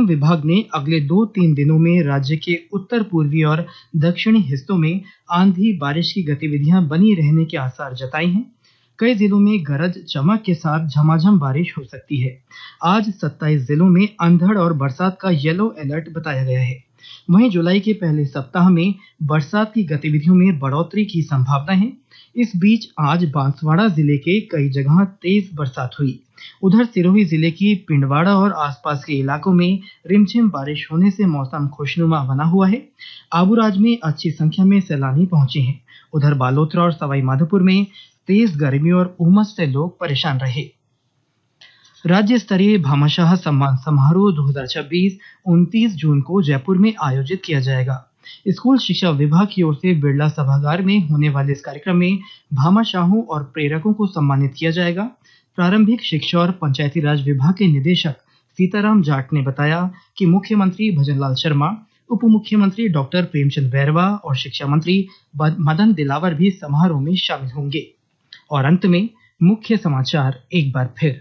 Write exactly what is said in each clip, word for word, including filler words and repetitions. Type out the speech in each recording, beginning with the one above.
विभाग ने अगले दो तीन दिनों में राज्य के उत्तर पूर्वी और दक्षिणी हिस्सों में आंधी बारिश की गतिविधियां बनी रहने के आसार जताए हैं। कई जिलों में गरज चमक के साथ झमाझम बारिश हो सकती है। आज सत्ताईस जिलों में अंधड़ और बरसात का येलो अलर्ट बताया गया है। वहीं जुलाई के पहले सप्ताह में बरसात की गतिविधियों में बढ़ोतरी की संभावना है। इस बीच आज बांसवाड़ा जिले के कई जगह तेज बरसात हुई। उधर सिरोही जिले की पिंडवाड़ा और आसपास के इलाकों में रिमझिम बारिश होने से मौसम खुशनुमा बना हुआ है। आबूराज में अच्छी संख्या में सैलानी पहुंचे हैं। उधर बालोतरा और सवाई माधोपुर में तेज गर्मी और उमस से लोग परेशान रहे। राज्य स्तरीय भामाशाह सम्मान समारोह दो हज़ार छब्बीस उनतीस जून को जयपुर में आयोजित किया जाएगा। स्कूल शिक्षा विभाग की ओर से बिरला सभागार में होने वाले इस कार्यक्रम में भामाशाहों और प्रेरकों को सम्मानित किया जाएगा। प्रारंभिक शिक्षा और पंचायती राज विभाग के निदेशक सीताराम जाट ने बताया कि मुख्यमंत्री भजनलाल शर्मा, उप मुख्यमंत्री डॉक्टर प्रेमचंद बैरवा और शिक्षा मंत्री मदन दिलावर भी समारोह में शामिल होंगे। और अंत में मुख्य समाचार एक बार फिर।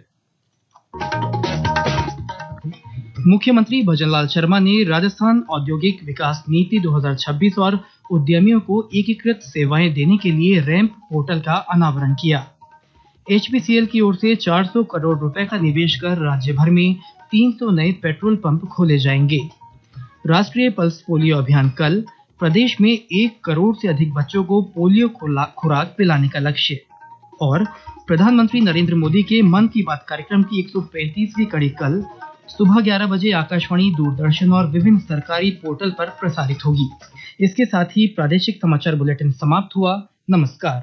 मुख्यमंत्री भजनलाल शर्मा ने राजस्थान औद्योगिक विकास नीति दो हज़ार छब्बीस और उद्यमियों को एकीकृत सेवाएं देने के लिए रैंप पोर्टल का अनावरण किया। एच पी सी एल की ओर से चार सौ करोड़ रुपए का निवेश कर राज्य भर में तीन सौ नए पेट्रोल पंप खोले जाएंगे। राष्ट्रीय पल्स पोलियो अभियान कल, प्रदेश में एक करोड़ से अधिक बच्चों को पोलियो खुराक पिलाने का लक्ष्य। और प्रधानमंत्री नरेंद्र मोदी के मन की बात कार्यक्रम की एक सौ पैंतीसवीं कड़ी कल सुबह ग्यारह बजे आकाशवाणी, दूरदर्शन और विभिन्न सरकारी पोर्टल पर प्रसारित होगी। इसके साथ ही प्रादेशिक समाचार बुलेटिन समाप्त हुआ। नमस्कार।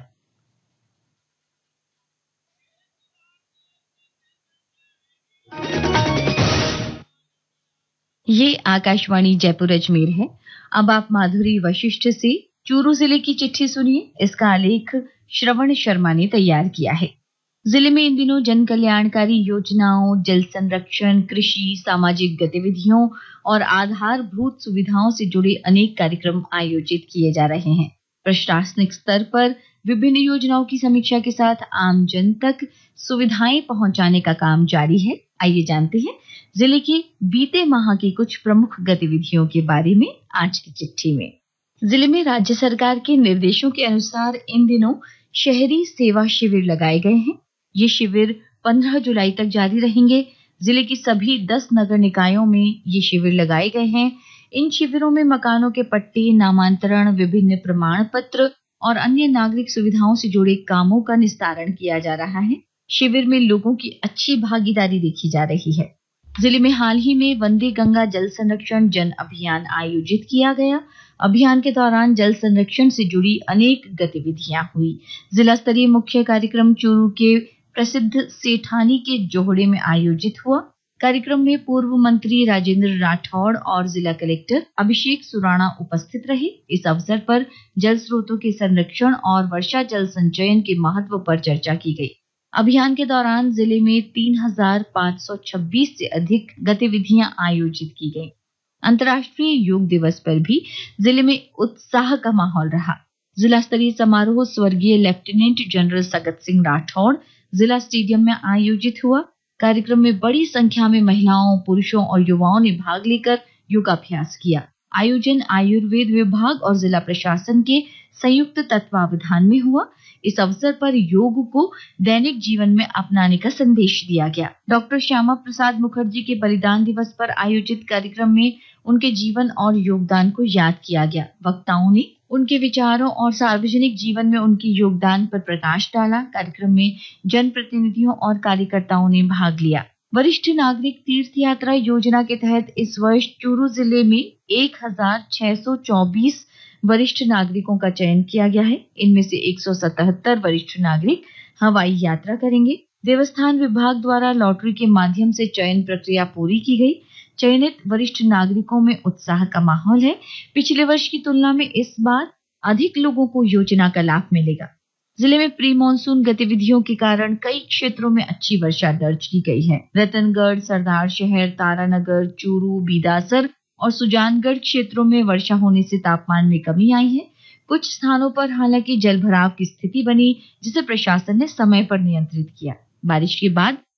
ये आकाशवाणी जयपुर अजमेर है। अब आप माधुरी वशिष्ठ से चूरू जिले की चिट्ठी सुनिए। इसका आलेख श्रवण शर्मा ने तैयार किया है। जिले में इन दिनों जन कल्याणकारी योजनाओं, जल संरक्षण, कृषि, सामाजिक गतिविधियों और आधारभूत सुविधाओं से जुड़े अनेक कार्यक्रम आयोजित किए जा रहे हैं। प्रशासनिक स्तर पर विभिन्न योजनाओं की समीक्षा के साथ आम जन तक सुविधाएं पहुंचाने का काम जारी है। आइए जानते हैं जिले की बीते माह की कुछ प्रमुख गतिविधियों के बारे में आज की चिट्ठी में। जिले में राज्य सरकार के निर्देशों के अनुसार इन दिनों शहरी सेवा शिविर लगाए गए हैं। ये शिविर पंद्रह जुलाई तक जारी रहेंगे। जिले की सभी दस नगर निकायों में ये शिविर लगाए गए हैं। इन शिविरों में मकानों के पट्टे, नामांतरण, विभिन्न प्रमाण पत्र और अन्य नागरिक सुविधाओं से जुड़े कामों का निस्तारण किया जा रहा है। शिविर में लोगों की अच्छी भागीदारी देखी जा रही है। जिले में हाल ही में वंदे गंगा जल संरक्षण जन अभियान आयोजित किया गया। अभियान के दौरान जल संरक्षण से जुड़ी अनेक गतिविधियां हुई। जिला स्तरीय मुख्य कार्यक्रम चूरू के प्रसिद्ध सेठानी के जोहड़े में आयोजित हुआ। कार्यक्रम में पूर्व मंत्री राजेंद्र राठौड़ और जिला कलेक्टर अभिषेक सुराणा उपस्थित रहे। इस अवसर पर जल स्रोतों के संरक्षण और वर्षा जल संचयन के महत्व पर चर्चा की गई। अभियान के दौरान जिले में तीन हजार पाँच सौ छब्बीस से अधिक गतिविधियां आयोजित की गईं। अंतर्राष्ट्रीय योग दिवस पर भी जिले में उत्साह का माहौल रहा। जिला स्तरीय समारोह स्वर्गीय लेफ्टिनेंट जनरल सगत सिंह राठौड़ जिला स्टेडियम में आयोजित हुआ। कार्यक्रम में बड़ी संख्या में महिलाओं, पुरुषों और युवाओं ने भाग लेकर योगाभ्यास किया। आयोजन आयुर्वेद विभाग और जिला प्रशासन के संयुक्त तत्वावधान में हुआ। इस अवसर पर योग को दैनिक जीवन में अपनाने का संदेश दिया गया। डॉक्टर श्यामा प्रसाद मुखर्जी के बलिदान दिवस पर आयोजित कार्यक्रम में उनके जीवन और योगदान को याद किया गया। वक्ताओं ने उनके विचारों और सार्वजनिक जीवन में उनके योगदान पर प्रकाश डाला। कार्यक्रम में जनप्रतिनिधियों और कार्यकर्ताओं ने भाग लिया। वरिष्ठ नागरिक तीर्थ यात्रा योजना के तहत इस वर्ष चूरू जिले में एक हजार छह सौ चौबीस वरिष्ठ नागरिकों का चयन किया गया है। इनमें से एक सौ सतहत्तर वरिष्ठ नागरिक हवाई यात्रा करेंगे। देवस्थान विभाग द्वारा लॉटरी के माध्यम से चयन प्रक्रिया पूरी की गई। चयनित वरिष्ठ नागरिकों में उत्साह का माहौल है। पिछले वर्ष की तुलना में इस बार अधिक लोगों को योजना का लाभ मिलेगा। जिले में प्री मानसून गतिविधियों के कारण कई क्षेत्रों में अच्छी वर्षा दर्ज की गई है। रतनगढ़, सरदार शहर, तारानगर, चूरू, बीदासर और सुजानगढ़ क्षेत्रों में वर्षा होने से तापमान में कमी आई है। कुछ स्थानों पर हालांकि जलभराव की स्थिति बनी, जिसे प्रशासन ने समय पर नियंत्रित किया। बारिश के बाद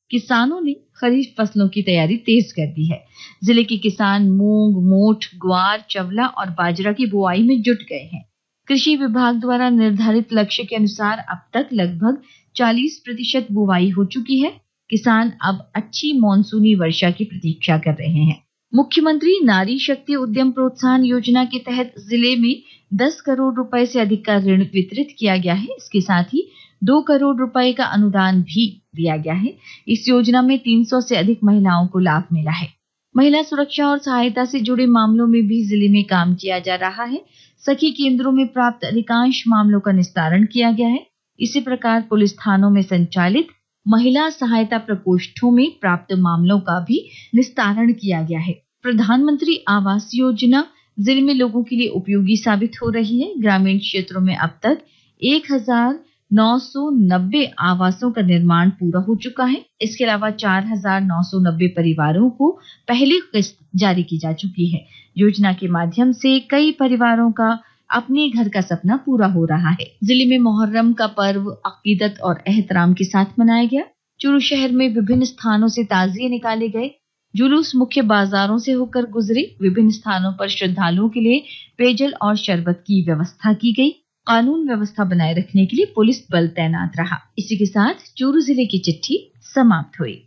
किसानों ने खरीफ फसलों की तैयारी तेज कर दी है। जिले के किसान मूंग, मोठ, ग्वार, चवला और बाजरा की बुआई में जुट गए हैं। कृषि विभाग द्वारा निर्धारित लक्ष्य के अनुसार अब तक लगभग चालीस प्रतिशत बुवाई हो चुकी है। किसान अब अच्छी मॉनसूनी वर्षा की प्रतीक्षा कर रहे हैं। मुख्यमंत्री नारी शक्ति उद्यम प्रोत्साहन योजना के तहत जिले में दस करोड़ रुपए से अधिक का ऋण वितरित किया गया है। इसके साथ ही दो करोड़ रुपए का अनुदान भी दिया गया है। इस योजना में तीन सौ से अधिक महिलाओं को लाभ मिला है। महिला सुरक्षा और सहायता से जुड़े मामलों में भी जिले में काम किया जा रहा है। सखी केंद्रों में प्राप्त अधिकांश मामलों का निस्तारण किया गया है। इसी प्रकार पुलिस थानों में संचालित महिला सहायता प्रकोष्ठों में प्राप्त मामलों का भी निस्तारण किया गया है। प्रधानमंत्री आवास योजना जिले में लोगों के लिए उपयोगी साबित हो रही है। ग्रामीण क्षेत्रों में अब तक एक हजार नौ सौ नब्बे आवासों का निर्माण पूरा हो चुका है। इसके अलावा चार हजार नौ सौ नब्बे परिवारों को पहली किस्त जारी की जा चुकी है। योजना के माध्यम से कई परिवारों का अपने घर का सपना पूरा हो रहा है। जिले में मुहर्रम का पर्व अकीदत और एहतराम के साथ मनाया गया। चूरू शहर में विभिन्न स्थानों से ताजिए निकाले गए। जुलूस मुख्य बाजारों से होकर गुजरे। विभिन्न स्थानों पर श्रद्धालुओं के लिए पेयजल और शरबत की व्यवस्था की गई। कानून व्यवस्था बनाए रखने के लिए पुलिस बल तैनात रहा। इसी के साथ चूरू जिले की चिट्ठी समाप्त हुई।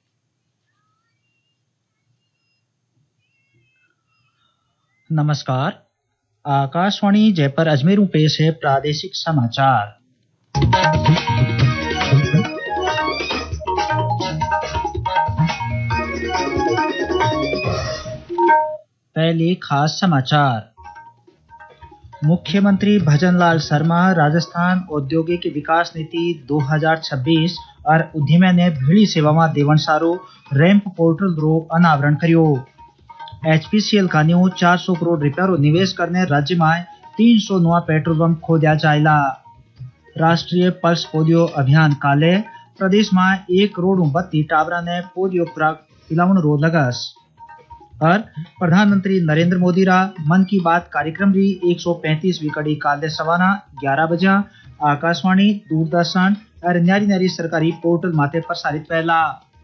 नमस्कार, आकाशवाणी जयपुर अजमेर में पेश है प्रादेशिक समाचार। पहले खास समाचार। मुख्यमंत्री भजनलाल शर्मा राजस्थान औद्योगिक विकास नीति दो हज़ार छब्बीस और उद्यमी ने भीड़ी सेवा में देवण सारो रैंप पोर्टल रो अनावरण करियो। एचपीसीएल का न्यू चार सौ करोड़ रुपया रो निवेश करने राज्य में तीन सौ नवा पेट्रोल पंप खोदा जायला। राष्ट्रीय पल्स पोलियो अभियान काले प्रदेश में एक करोड़ बत्ती टाबरा ने पोलियो खुराक पिलावन रो लगस। और प्रधानमंत्री नरेंद्र मोदी रा मन की बात कार्यक्रम री एक सौ पैंतीसवीं कड़ी काले सवाना ग्यारह बजे आकाशवाणी, दूरदर्शन और न्यारी न्यारी सरकारी पोर्टल माते प्रसारित पहला।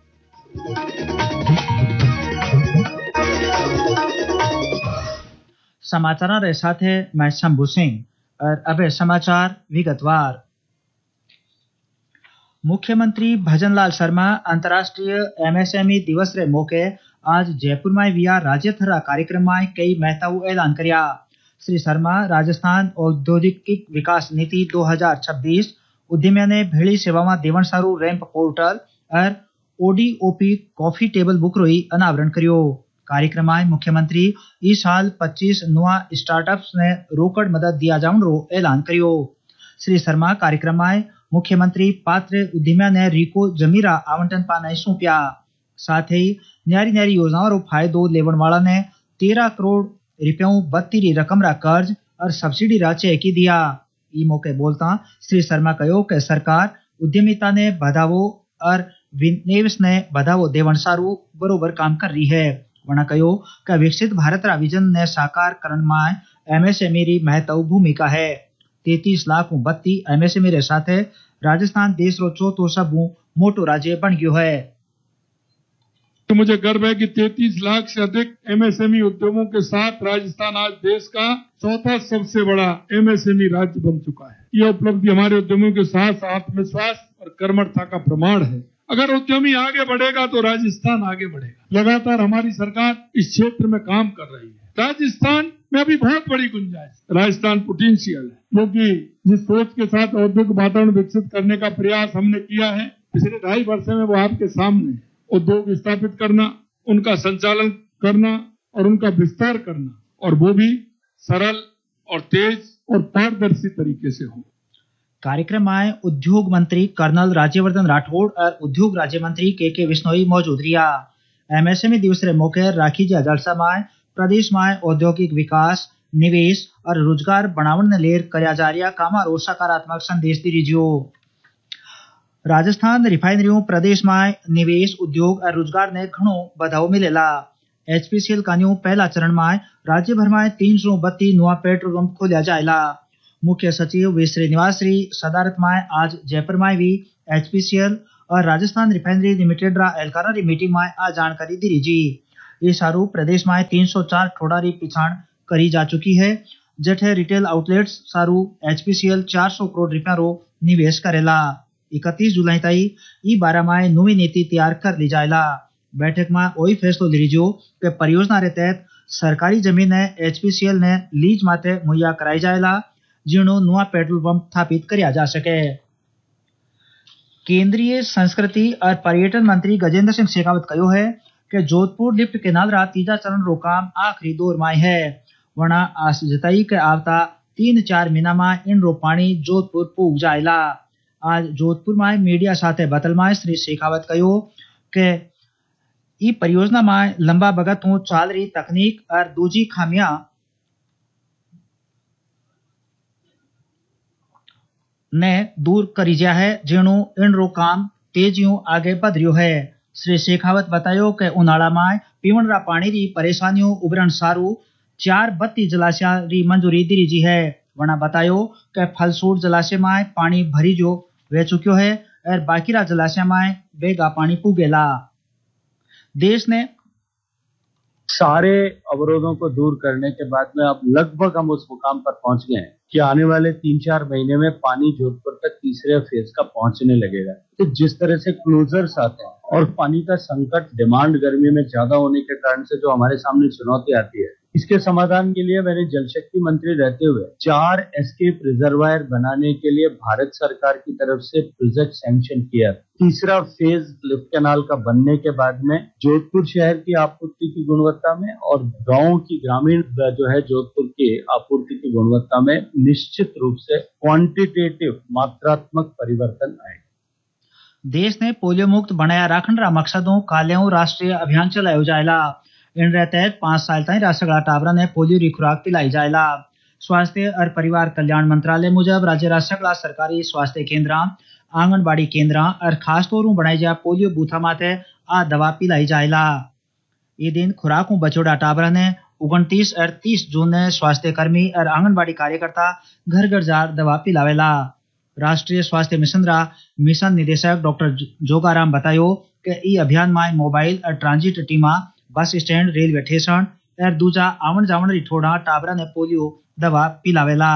समाचार रे साथ है मैं शंभू सिंह और अब समाचार विगतवार। मुख्यमंत्री भजनलाल शर्मा अंतर्राष्ट्रीय एमएसएमई दिवस रे मौके आज जयपुर में विया राज्य थरा कार्यक्रम में कई महत्व ऐलान करिया। श्री शर्मा राजस्थान औद्योगिक विकास नीति दो हज़ार छब्बीस उद्यमी ने भेड़ी सेवा में देवण सारू रैंप पोर्टल और ओडीओपी कॉफी टेबल बुक रोई अनावरण करियो। कार्यक्रम में मुख्यमंत्री इस साल पच्चीस नुआ स्टार्टअप्स ने रोकड़ मदद दिया जाऊन रो ऐलान करियो। श्री शर्मा कार्यक्रम में मुख्यमंत्री पात्र उद्यमी ने रिको जमीरा आवंटन पाना सौंपिया। साथ ही न्यारी न्यारी योजनाओं रो फायदो लेवन वाला ने तेरह करोड़ रुपयों बत्तीरी रकम रा कर्ज और सब्सिडी रा चेक ही दिया। ई मौके बोलता श्री शर्मा कहो कि सरकार उद्यमिता ने बढ़ावो और निवेश ने बढ़ावो देवन सारू बरोबर काम कर रही है। वना कहो कि विकसित भारत रा विजन ने साकार करन में एमएसएमई री महत्व भूमिका है। तैतीस लाख बत्ती एमएसएमई रे साथ राजस्थान देश रो चौथो सबू मोटो राज्य बन गयो है। तो मुझे गर्व है कि तैतीस लाख से अधिक एमएसएमई उद्यमों के साथ राजस्थान आज देश का चौथा सबसे बड़ा एमएसएमई राज्य बन चुका है। यह उपलब्धि हमारे उद्यमियों के साथ आत्मविश्वास और कर्मठता का प्रमाण है। अगर उद्यमी आगे बढ़ेगा तो राजस्थान आगे बढ़ेगा। लगातार हमारी सरकार इस क्षेत्र में काम कर रही है। राजस्थान में अभी बहुत बड़ी गुंजाइश, राजस्थान पोटेंशियल है, क्योंकि जिस सोच के साथ औद्योगिक वातावरण विकसित करने का प्रयास हमने किया है पिछले ढाई वर्ष में वो आपके सामने उद्योग स्थापित करना, उनका संचालन करना और उनका विस्तार करना, और वो भी सरल और तेज और पारदर्शी तरीके से हो। कार्यक्रम में उद्योग मंत्री कर्नल राज्यवर्धन राठौड़ और उद्योग राज्य मंत्री के के बिश्नोई मौजूद रिया। एमएसएमई दिवस के मौके राखी जा जलसा में प्रदेश में औद्योगिक विकास, निवेश और रोजगार बढ़ावन ने लेर करया जा रिया कामा रो सकारात्मक संदेश दी रिजियो। राजस्थान रिफाइनरियों प्रदेश में निवेश, उद्योग और रोजगार ने घणो बढ़ावो मिलेला। एचपीसीएल का न्यू पहला चरण में राज्य भर में तीन सौ बत्ती नुआ पेट्रोल पंप खोला जायला। मुख्य सचिव वी श्रीनिवास री सदारत में आज जयपुर में भी एचपीसीएल और राजस्थान रिफाइनरी लिमिटेड रा एलकारा री मीटिंग में आ जानकारी दी जी। ये सारू प्रदेश में तीन सौ चार ठोड़ा री पिछाण करी जा चुकी है, जठे रिटेल आउटलेट्स सारू एचपीसीएल चार सौ करोड़ रुपया रो निवेश करेला। इकतीस जुलाई तई ई बारे में नवी नीति तैयार कर ली जाएला। बैठक में वही फैसलो लीजो कि परियोजना रे तहत सरकारी जमीन ने एचपीसीएल ने लीज माते मुहैया कराई जाएला, जिनो नुआ पेट्रोल पंप स्थापित करिया जा सके। केंद्रीय संस्कृति और पर्यटन मंत्री गजेंद्र सिंह शेखावत कहो है कि जोधपुर लिफ्ट केनाल रा तीजा चरण रो काम आखिरी दौर में है। वना आस जताई के आवता तीन चार महीना में इन रो पानी जोधपुर पूग जाएला। आज जोधपुर में मीडिया साथे बतल में श्री शेखावत कहो कि ई परियोजना में लंबा बगत हो चाल रही तकनीक और दूजी खामियां ने दूर करी जा है, जिणु इन रो काम तेजियों आगे बढ़ रियो है। श्री शेखावत बतायो कि उनाड़ा में पीवण रा पानी री परेशानियों उभरण सारू चार बत्ती जलाशय री मंजूरी दी जी है। वना बतायो कि फलसूट जलाशय में पानी भरी जो वे चुक्यो है और बाकी रा जलाशय में बेगा पानी पुगेला। देश ने सारे अवरोधों को दूर करने के बाद में अब लगभग हम उस मुकाम पर पहुंच गए हैं कि आने वाले तीन चार महीने में पानी जोधपुर तक तीसरे फेज का पहुंचने लगेगा। तो जिस तरह से क्लोजर्स आते हैं और पानी का संकट डिमांड गर्मी में ज्यादा होने के कारण से जो हमारे सामने चुनौती आती है, इसके समाधान के लिए मैंने जल शक्ति मंत्री रहते हुए चार एस्केप रिजर्वायर बनाने के लिए भारत सरकार की तरफ से प्रोजेक्ट सैंक्शन किया। तीसरा फेज लिफ्ट कैनाल का बनने के बाद में जोधपुर शहर की आपूर्ति की गुणवत्ता में और गांव की ग्रामीण जो है जोधपुर की आपूर्ति की गुणवत्ता में निश्चित रूप से क्वांटिटेटिव मात्रात्मक परिवर्तन आएगा। देश ने पोलियो मुक्त बनाया राखण रा मकसदों काल्याओं राष्ट्रीय अभियान चलायो जाएला। इन रे तहत पांच साल ताईं रासगड़ा टाबरा ने पोलियो री खुराक पिलाई जाएला। स्वास्थ्य और परिवार कल्याण मंत्रालय मुजब राज्य रासगड़ा सरकारी स्वास्थ्य केंद्र, आंगनबाड़ी केंद्र और खास तौर पर बनाई जा पोलियो बूथा माते आ दवा पिलाई जाएला। ये दिन खुराक बचोड़ा टाबरा ने उनतीस और तीस जून ने स्वास्थ्य कर्मी और आंगनबाड़ी कार्यकर्ता घर घर जार दवा पिलावेला। राष्ट्रीय स्वास्थ्य मिशन रा मिशन निदेशक डॉक्टर जोगाराम बतायो कि ई अभियान में मोबाइल और ट्रांजिट टीमा बस स्टैंड, रेलवे स्टेशन और दूजा आवन जावन रिठोड़ा टाबरा ने पोलियो दवा पिलावेला।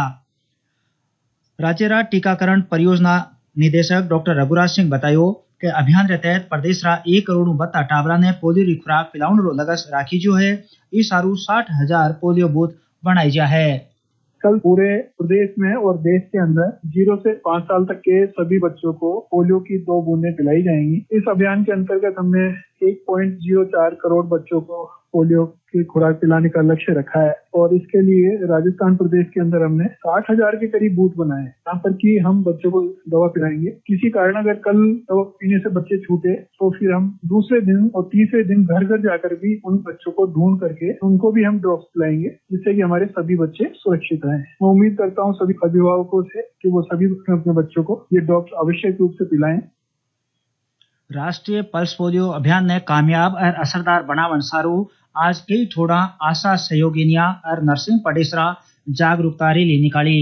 राज्य रा टीकाकरण परियोजना निदेशक डॉक्टर रघुराज सिंह बतायो कि अभियान के तहत प्रदेश रा एक करोड़ बत्ता टाबरा ने पोलियो री खुराक पिलाउन रो लगस राखी जो है। इस सारू साठ हजार पोलियो बूथ बनाई जा है। कल पूरे प्रदेश में और देश के अंदर जीरो से पाँच साल तक के सभी बच्चों को पोलियो की दो बूंदें पिलाई जाएंगी। इस अभियान के अंतर्गत हमने एक पॉइंट जीरो चार करोड़ बच्चों को पोलियो की खुराक पिलाने का लक्ष्य रखा है और इसके लिए राजस्थान प्रदेश के अंदर हमने साठ हजार के करीब बूथ बनाए यहाँ पर कि हम बच्चों को दवा पिलाएंगे। किसी कारण अगर कल दवा पीने से बच्चे छूटे तो फिर हम दूसरे दिन और तीसरे दिन घर घर जाकर भी उन बच्चों को ढूंढ करके उनको भी हम ड्रॉप्स पिलाएंगे, जिससे कि हमारे सभी बच्चे सुरक्षित रहें। मैं उम्मीद करता हूँ सभी अभिभावकों से कि वो सभी अपने बच्चों को ये ड्रॉप्स आवश्यक रूप से पिलाएं। राष्ट्रीय पल्स पोलियो अभियान ने कामयाब और असरदार बनावन सारू आज कई ठोड़ा आशा सहयोगिनिया और नर्सिंग पडेसरा जागरूकता रैली निकाली।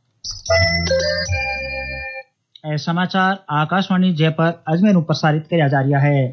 ए समाचार आकाशवाणी जयपुर अजमेर प्रसारित किया जा रहा है।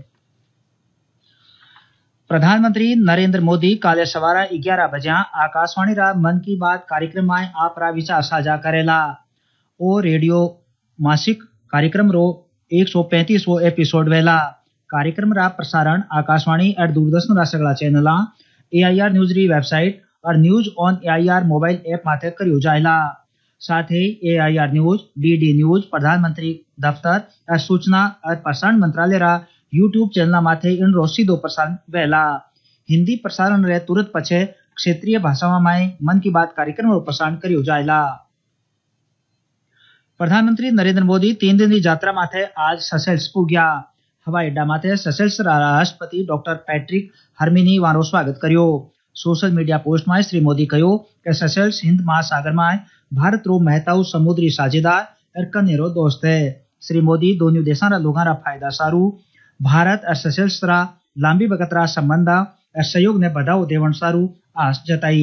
प्रधानमंत्री नरेंद्र मोदी काले सवारा ग्यारह बजे आकाशवाणी रा मन की बात कार्यक्रम में आप रा विचार साझा करेला। ओ रेडियो मासिक कार्यक्रम रो एक सौ पैंतीसवो एपिसोड वेला। कार्यक्रम रा प्रसारण आकाशवाणी और दूरदर्शन रा सगला चैनल, एआईआर न्यूज री वेबसाइट और news on AIR mobile app माथे करियो जाएला। साथ ही एआईआर न्यूज, डीडी न्यूज, प्रधानमंत्री दफ्तर और सूचना और प्रसारण मंत्रालय रा यूट्यूब चैनल माथे इन रो सीधो प्रसारण वेला। हिंदी प्रसारण रे तुरंत पछे क्षेत्रीय भाषा में मन की बात कार्यक्रम रो प्रसारण करियो जाएला। प्रधानमंत्री नरेंद्र मोदी तीन दिन की यात्रा माथे आज सेशेल्स पुग्या। हवाई अड्डा माथे सेशेल्स राष्ट्रपति डॉक्टर पैट्रिक हरमिनी वारो स्वागत करियो। सोशल मीडिया पोस्ट में श्री मोदी कहो कि सेशेल्स हिंद महासागर में भारत रो महत्व समुद्री साझेदार और कनेरो दोस्त है। श्री मोदी दोनों देशों रा लोगों रा फायदा सारू भारत और सेशेल्स रा लंबी बगत रा संबंध और सहयोग ने बढ़ावो देवन सारू आस जताई।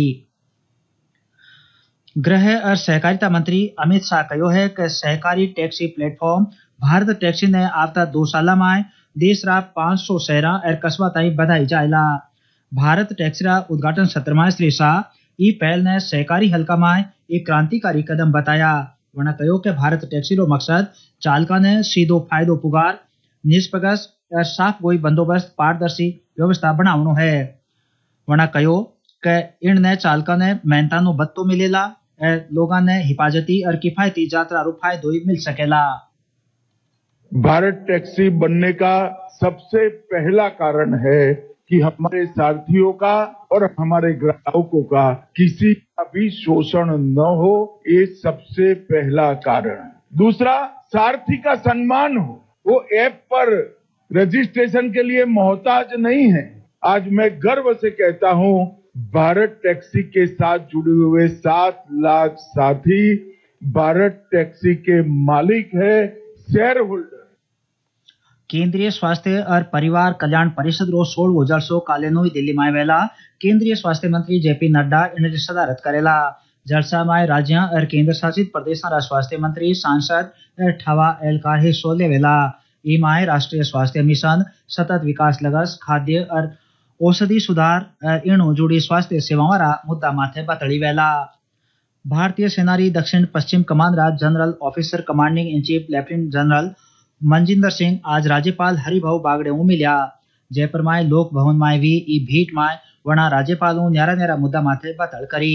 गृह और सहकारिता मंत्री अमित शाह कहो है कि सहकारी टैक्सी प्लेटफॉर्म भारत टैक्सी ने आता दो साल में देश रा पाँच सौ शहरा और कस्बा ताई बधाई जायला। भारत टैक्सी रा उद्घाटन सत्र में श्री शाह ई पहल ने सहकारी हल्का में एक क्रांतिकारी कदम बताया। वना कहो कि भारत टैक्सी रो मकसद चालका ने सीधो फायदो पुगार निष्पक्ष और साफ गोई बंदोबस्त पारदर्शी व्यवस्था बनावनो है। वना कहो कि इनने चालका ने मेहनतानो बत्तो मिलेला और लोगा ने हिफाजती और किफायती यात्रा रो फायदो मिल सकेला। भारत टैक्सी बनने का सबसे पहला कारण है कि हमारे सारथियों का और हमारे ग्राहकों का किसी का भी शोषण न हो, ये सबसे पहला कारण है। दूसरा, सारथी का सम्मान हो, वो ऐप पर रजिस्ट्रेशन के लिए मोहताज नहीं है। आज मैं गर्व से कहता हूँ, भारत टैक्सी के साथ जुड़े हुए सात लाख साथी भारत टैक्सी के मालिक है, शेयर होल्डर। केंद्रीय स्वास्थ्य और परिवार कल्याण परिषद रो सोलहो जलसो काले नई दिल्ली में वेला केंद्रीय स्वास्थ्य मंत्री जेपी नड्डा इन सदारत करेला। जलसा में राज्य और केंद्र शासित प्रदेशों रा स्वास्थ्य मंत्री सांसद और ठवा एहलकार हिस्सो लेवेला। ई माय राष्ट्रीय स्वास्थ्य मिशन, सतत विकास लक्ष्य, खाद्य और औषधि सुधार और इणो जुड़ी स्वास्थ्य सेवाओं रा मुद्दा माथे बतड़ी वेला। भारतीय सेना री दक्षिण पश्चिम कमान रा general officer commanding in chief lieutenant general Manjinder Singh आज राज्यपाल हरिभाऊ बागड़े मिल्या। जयपुर में लोक भवन में भी ई भेंट में वना राज्यपालों न्यारा न्यारा मुद्दा माथे बतड़ करी।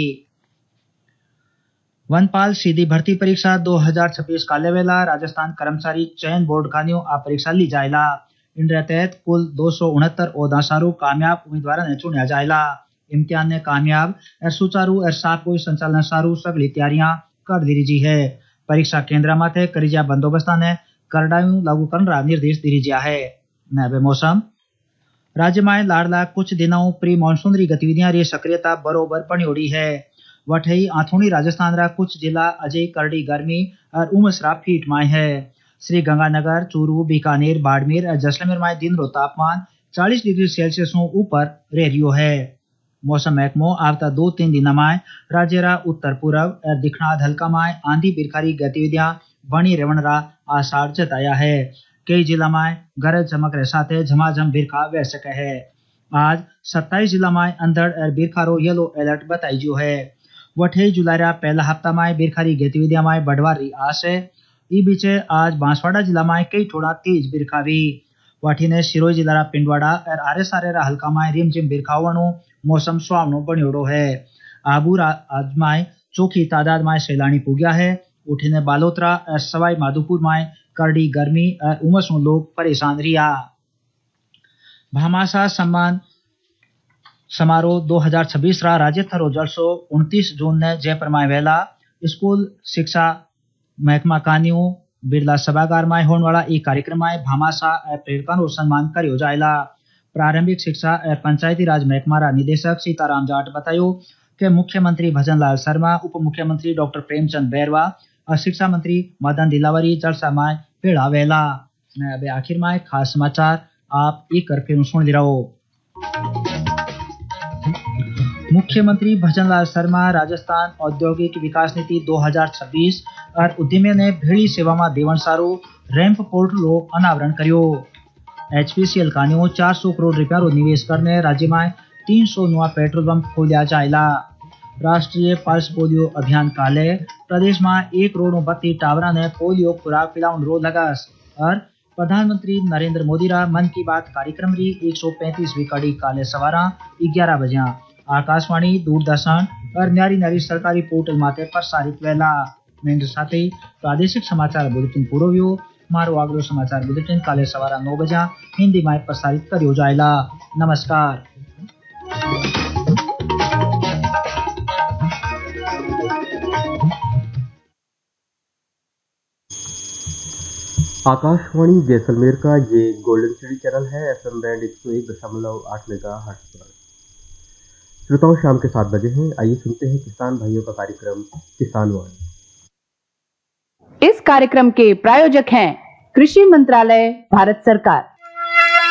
वनपाल सीधी भर्ती परीक्षा दो हजार छब्बीस काले वेला राजस्थान कर्मचारी चयन बोर्ड कानियो आ परीक्षा ली जायला। इन तहत कुल दो सौ उनहत्तर ओहदासारू कामयाब उम्मीदवार ने चुनिया जायला। इम्तिहान ने कामयाब और सुचारू और साफ कोई संचालन सारू सगली तैयारियां कर दीजी है। परीक्षा केंद्र माथे करिजा बंदोबस्ता ने करडायू लागू करना निर्देश दीजिया है। नबे मौसम राज्य में लाड़ला कुछ दिनों प्री मानसूनरी गतिविधियां री सक्रियता बरोबर बनी उड़ी है। वठई आथोनी राजस्थान रा कुछ जिला अजय करड़ी गर्मी और उमस रा फीट में है। श्री गंगानगर, चूरू, बीकानेर, बाड़मेर और जैसलमेर में दिन रो तापमान चालीस डिग्री सेल्सियस ऊपर रह रियो है। मौसम महकमो आवता दो तीन दिन में राज्य रा उत्तर पूर्व और दक्षिणाध हल्का में आंधी बिरखारी गतिविधियां बनी रहने रा आसार जताया है। कई जिला में गरज चमक के साथ झमाझम बिरखा वह सके है। आज सत्ताईस जिला में अंधड़ और बिरखा रो येलो अलर्ट बताई जो है। वठे जुलाई पहला हफ्ता में बिरखारी गतिविधियां में बढ़वारी आस है। ई बीचे आज बांसवाड़ा जिला में कई थोड़ा तेज बिरखा भी। वाठी ने सिरोही जिला रा पिंडवाड़ा और आरे सारे रा हल्का में रिमझिम बिरखावणो मौसम सुहावनो बनियोड़ो है। आबू आज में चोखी तादाद में सैलानी पुग्या है। उठीने बालोतरा और सवाई माधोपुर में करड़ी गर्मी और उमस में लोग परेशान रिया। भामाशाह सम्मान समारोह दो हजार छब्बीस रा राज्य थरो जलसो उनतीस जून ने जयपुर में वेला स्कूल शिक्षा महकमा कानियों बिरला सभागार में होने वाला एक कार्यक्रम में भामाशाह और प्रेरका नो सम्मान करियो जायला। प्रारंभिक शिक्षा और पंचायती राज महकमा रा निदेशक सीताराम जाट बतायो कि मुख्यमंत्री भजनलाल शर्मा, उप मुख्यमंत्री डॉक्टर प्रेमचंद बैरवा और शिक्षा मंत्री मदन दिलावरी जलसा में भेड़ा वेला। अब आखिर में खास समाचार आप एक कर फिर सुन ली रहो। मुख्यमंत्री भजनलाल शर्मा राजस्थान औद्योगिक विकास नीति दो हजार छब्बीस और उद्यमी ने भेड़ी सेवा में देवन सारो रैंप पोर्टल रो अनावरण करियो। एचपीसीएल कानियो चार सौ करोड़ रुपया रो निवेश करने राज्य में तीन सौ नवा पेट्रोल पंप खोलिया जायला। राष्ट्रीय पल्स पोलियो अभियान काले प्रदेश में एक करोड़ बत्ती टावरा ने पोलियो खुराक पिलाउन रो लगस। और प्रधानमंत्री नरेंद्र मोदी रा मन की बात कार्यक्रम री एक सौ पैंतीसवीं कड़ी काले सवारा ग्यारह बजे आकाशवाणी, दूरदर्शन और न्यारी न्यारी सरकारी पोर्टल माते प्रसारित वेला। मेरे साथ ही प्रादेशिक समाचार बुलेटिन पूरो हुयो। मारो आगलो समाचार बुलेटिन काले सवारा नौ बजे हिंदी में प्रसारित करियो जायला। नमस्कार। आकाशवाणी जैसलमेर का ये गोल्डन सिटी चैनल है। एफएम बैंड एक सौ एक दशमलव आठ मेगाहर्ट्ज पर। श्रोताओं, शाम के सात बजे हैं। आइए सुनते हैं किसान भाइयों का कार्यक्रम किसान वाणी। इस कार्यक्रम के प्रायोजक हैं कृषि मंत्रालय, भारत सरकार।